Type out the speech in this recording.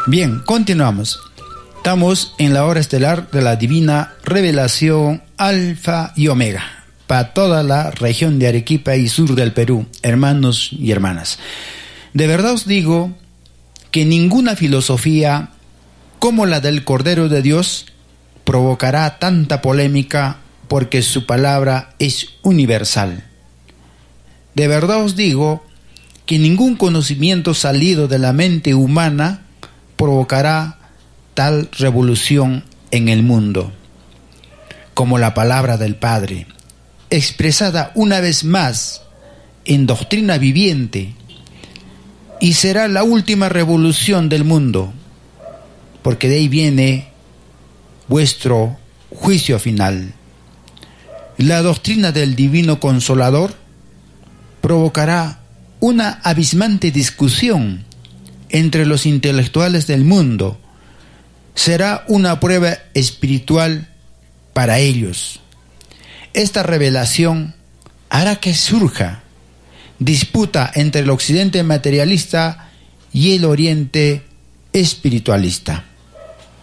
Bien, continuamos. Estamos en la hora estelar de la divina revelación Alfa y Omega para toda la región de Arequipa y sur del Perú, hermanos y hermanas. De verdad os digo que ninguna filosofía como la del Cordero de Dios provocará tanta polémica, porque su palabra es universal. De verdad os digo que ningún conocimiento salido de la mente humana provocará tal revolución en el mundo como la palabra del Padre, expresada una vez más en doctrina viviente, y será la última revolución del mundo, porque de ahí viene vuestro juicio final. La doctrina del Divino Consolador provocará una abismante discusión entre los intelectuales del mundo. Será una prueba espiritual para ellos. Esta revelación hará que surja disputa entre el occidente materialista y el oriente espiritualista.